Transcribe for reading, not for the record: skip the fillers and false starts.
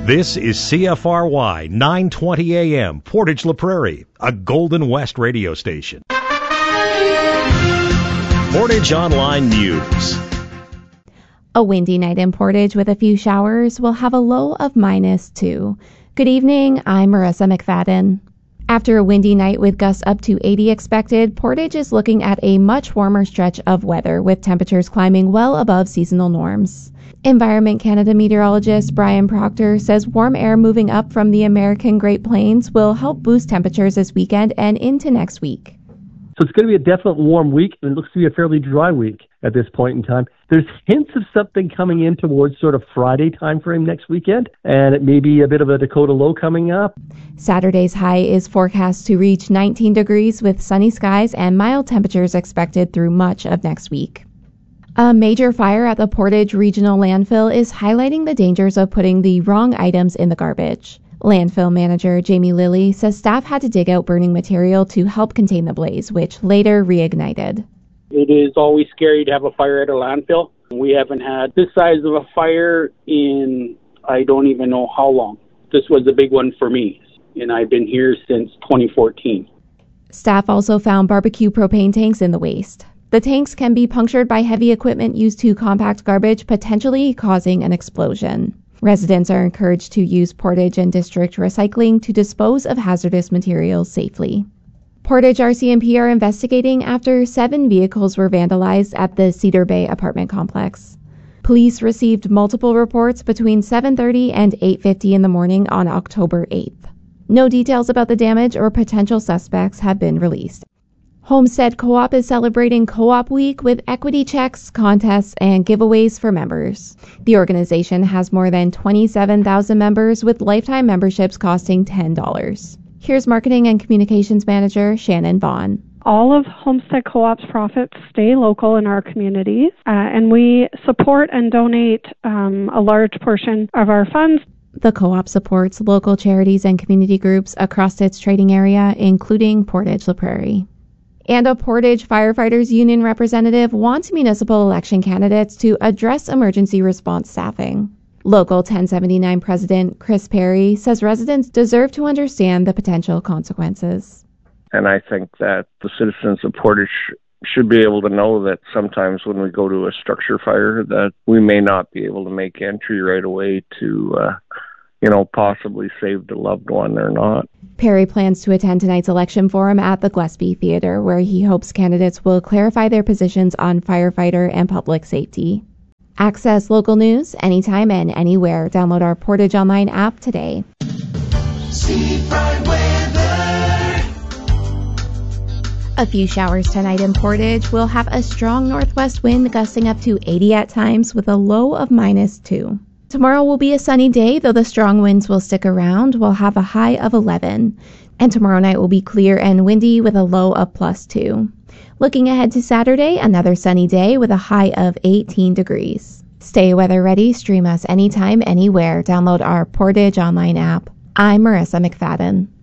This is CFRY 920 AM, Portage La Prairie, a Golden West radio station. Portage Online News. A windy night in Portage with a few showers will have a low of -2. Good evening, I'm Marissa McFadden. After a windy night with gusts up to 80 expected, Portage is looking at a much warmer stretch of weather with temperatures climbing well above seasonal norms. Environment Canada meteorologist Brian Proctor says warm air moving up from the American Great Plains will help boost temperatures this weekend and into next week. So it's going to be a definite warm week, and it looks to be a fairly dry week at this point in time. There's hints of something coming in towards sort of Friday timeframe next weekend, and it may be a bit of a Dakota low coming up. Saturday's high is forecast to reach 19 degrees with sunny skies and mild temperatures expected through much of next week. A major fire at the Portage Regional Landfill is highlighting the dangers of putting the wrong items in the garbage. Landfill manager Jamie Lilly says staff had to dig out burning material to help contain the blaze, which later reignited. It is always scary to have a fire at a landfill. We haven't had this size of a fire in I don't even know how long. This was a big one for me, and I've been here since 2014. Staff also found barbecue propane tanks in the waste. The tanks can be punctured by heavy equipment used to compact garbage, potentially causing an explosion. Residents are encouraged to use Portage and District recycling to dispose of hazardous materials safely. Portage RCMP are investigating after 7 vehicles were vandalized at the Cedar Bay apartment complex. Police received multiple reports between 7:30 and 8:50 in the morning on October 8th. No details about the damage or potential suspects have been released. Homestead Co-op is celebrating Co-op Week with equity checks, contests, and giveaways for members. The organization has more than 27,000 members with lifetime memberships costing $10. Here's Marketing and Communications Manager Shannon Vaughn. All of Homestead Co-op's profits stay local in our communities, and we support and donate a large portion of our funds. The co-op supports local charities and community groups across its trading area, including Portage La Prairie. And a Portage Firefighters Union representative wants municipal election candidates to address emergency response staffing. Local 1079 President Chris Perry says residents deserve to understand the potential consequences. And I think that the citizens of Portage should be able to know that sometimes when we go to a structure fire that we may not be able to make entry right away to possibly save the loved one or not. Perry plans to attend tonight's election forum at the Gillespie Theatre, where he hopes candidates will clarify their positions on firefighter and public safety. Access local news anytime and anywhere. Download our Portage Online app today. A few showers tonight in Portage. We'll have a strong northwest wind gusting up to 80 at times with a low of -2. Tomorrow will be a sunny day, though the strong winds will stick around. We'll have a high of 11. And tomorrow night will be clear and windy with a low of +2. Looking ahead to Saturday, another sunny day with a high of 18 degrees. Stay weather ready. Stream us anytime, anywhere. Download our Portage Online app. I'm Marissa McFadden.